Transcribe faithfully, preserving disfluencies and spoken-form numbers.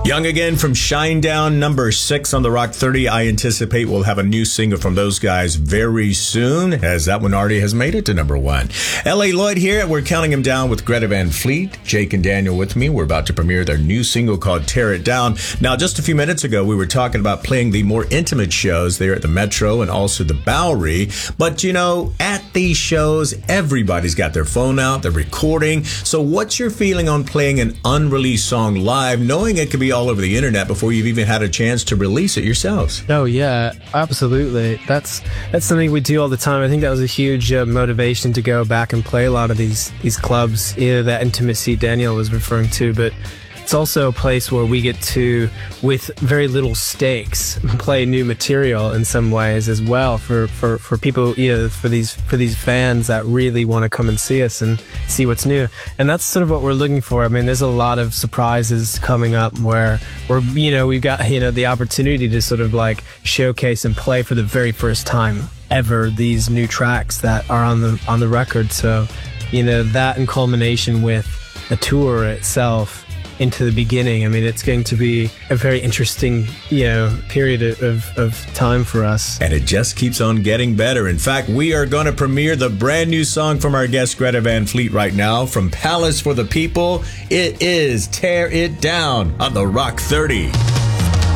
Young Again from Shinedown, number six on the Rock thirty. I anticipate we'll have a new single from those guys very soon, as that one already has made it to number one. L A. Lloyd here. We're counting him down with Greta Van Fleet. Jake and Daniel with me. We're about to premiere their new single called Tear It Down. Now, just a few minutes ago, we were talking about playing the more intimate shows there at the Metro and also the Bowery. But, you know, at these shows, everybody's got their phone out, they're recording. So what's your feeling on playing an unreleased song live, knowing it could be all over the internet before you've even had a chance to release it yourselves? Oh yeah, absolutely. That's that's something we do all the time. I think that was a huge uh, motivation to go back and play a lot of these these clubs. Either that intimacy Daniel was referring to, but it's also a place where we get to, with very little stakes, play new material in some ways as well for, for, for people, you know, for these for these fans that really want to come and see us and see what's new. And that's sort of what we're looking for. I mean, there's a lot of surprises coming up where we're, you know, we've got, you know, the opportunity to sort of like showcase and play for the very first time ever these new tracks that are on the on the record. So, you know, that in culmination with the tour itself into the beginning. I mean, it's going to be a very interesting, you know, period of, of time for us. And it just keeps on getting better. In fact, we are going to premiere the brand new song from our guest Greta Van Fleet right now from Palace for the People. It is Tear It Down on the Rock thirty.